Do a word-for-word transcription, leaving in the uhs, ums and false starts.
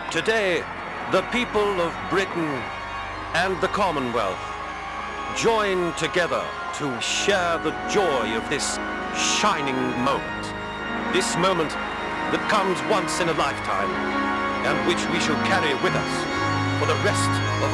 Today, the people of Britain and the Commonwealth join together to share the joy of this shining moment. This moment that comes once in a lifetime and which we shall carry with us for the rest of